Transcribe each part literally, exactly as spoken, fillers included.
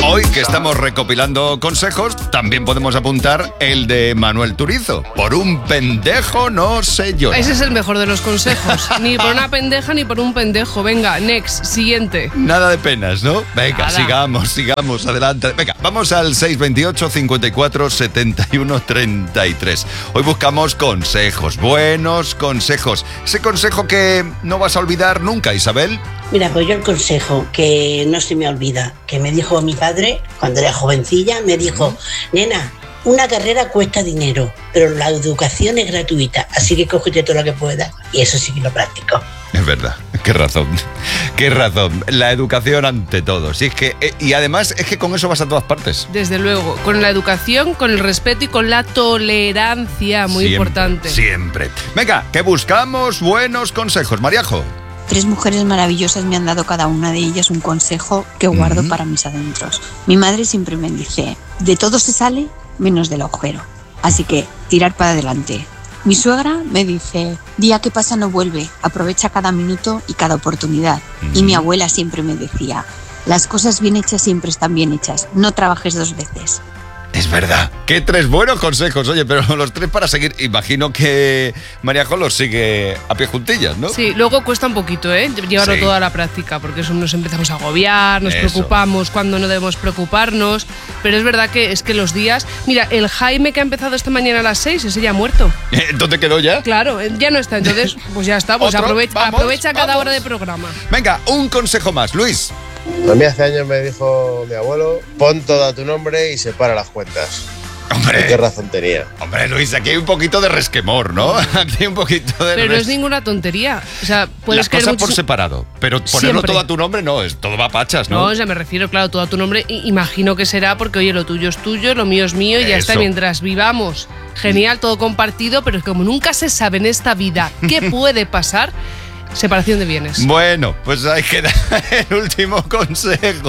Hoy que estamos recopilando consejos, también podemos apuntar el de Manuel Turizo. Por un pendejo no se llora. Ese es el mejor de los consejos. Ni por una pendeja ni por un pendejo. Venga, next, siguiente. Nada de penas, ¿no? Venga, Nada. sigamos, sigamos, adelante. Venga, vamos al seis veintiocho, cincuenta y cuatro, setenta y uno, treinta y tres. Hoy buscamos consejos, buenos consejos. Ese consejo que no vas a olvidar nunca, Isabel. Mira, pues yo el consejo que no se me olvida, que me dijo mi padre cuando era jovencilla, me dijo, nena, una carrera cuesta dinero, pero la educación es gratuita, así que cógete todo lo que puedas. Y eso sí que lo practico. Es verdad, qué razón, qué razón. La educación ante todo. Si es que, y además es que con eso vas a todas partes. Desde luego, con la educación, con el respeto y con la tolerancia, muy Siempre, importante. Siempre. Venga, que buscamos buenos consejos. Mariajo. Tres mujeres maravillosas me han dado cada una de ellas un consejo que guardo uh-huh. para mis adentros. Mi madre siempre me dice, de todo se sale menos del agujero. Así que, tirar para adelante. Mi suegra me dice, día que pasa no vuelve, aprovecha cada minuto y cada oportunidad. Uh-huh. Y mi abuela siempre me decía, las cosas bien hechas siempre están bien hechas, no trabajes dos veces. Es verdad. Qué tres buenos consejos, oye, pero los tres para seguir. Imagino que Mariajo los sigue a pie juntillas, ¿no? Sí, luego cuesta un poquito, ¿eh? Llevarlo Sí. todo a la práctica, porque eso nos empezamos a agobiar, nos Eso. preocupamos cuando no debemos preocuparnos, pero es verdad que es que los días... Mira, el Jaime que ha empezado esta mañana a las seis, ese ya ha muerto. ¿Dónde quedó ya? Claro, ya no está, entonces pues ya está, pues ¿Otro? aprovecha, Vamos, aprovecha cada vamos. hora de programa. Venga, un consejo más, Luis. A mí hace años me dijo mi abuelo, pon todo a tu nombre y separa las cuentas. Hombre. ¿Y qué razón tenía? Hombre, Luis, aquí hay un poquito de resquemor, ¿no? Aquí hay un poquito de... Pero no res... es ninguna tontería. O sea, puedes Las creer cosas muchis- por separado, pero ponerlo Siempre. todo a tu nombre no, es todo va a pachas, ¿no? No, o sea, me refiero, claro, todo a tu nombre. I- imagino que será porque, oye, lo tuyo es tuyo, lo mío es mío y ya Eso. está, mientras vivamos. Genial, todo compartido, pero como nunca se sabe en esta vida qué puede pasar, separación de bienes. Bueno, pues ahí queda el último consejo.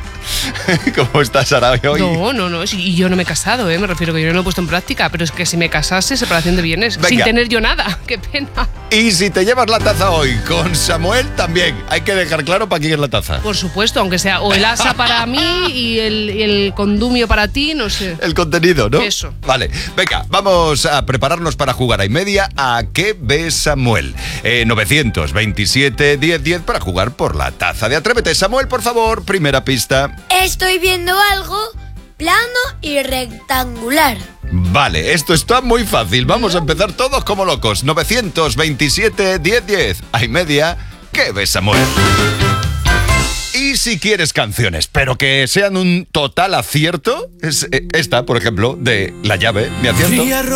¿Cómo estás, Sara, hoy? No, no, no, sí, y yo no me he casado, ¿eh? Me refiero que yo no lo he puesto en práctica, pero es que si me casase, separación de bienes, Venga. sin tener yo nada, qué pena. Y si te llevas la taza hoy con Samuel, también hay que dejar claro para quién es la taza. Por supuesto, aunque sea o el asa para mí y el, y el condumio para ti, no sé. El contenido, ¿no? Eso. Vale, venga, vamos a prepararnos para jugar a y media a ¿Qué ve Samuel? Eh, novecientos veintisiete, diez, diez para jugar por la taza de Atrévete. Samuel, por favor, primera pista. Estoy viendo algo plano y rectangular. Vale, esto está muy fácil. Vamos a empezar todos como locos. novecientos veintisiete, diez, diez. A y media, ¿qué ves, Samuel? Y si quieres canciones, pero que sean un total acierto, es eh, esta, por ejemplo, de La Llave, mi acierto.